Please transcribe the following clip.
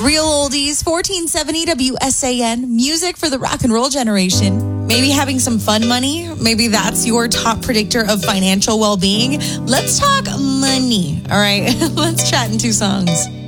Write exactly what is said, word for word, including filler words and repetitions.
Real oldies, fourteen seventy W S A N, music for the rock and roll generation. Maybe having some fun money. Maybe that's your top predictor of financial well-being. Let's talk money. All right, let's chat in two songs.